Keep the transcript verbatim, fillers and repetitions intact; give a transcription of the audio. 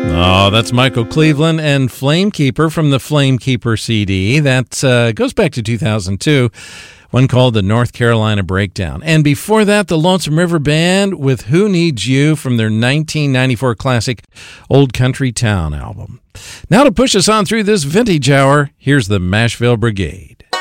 Oh, that's Michael Cleveland and Flamekeeper from the Flamekeeper C D. That uh, goes back to two thousand two, one called the North Carolina Breakdown. And before that, the Lonesome River Band with Who Needs You from their nineteen ninety-four classic Old Country Town album. Now to push us on through this vintage hour, here's the Mashville Brigade.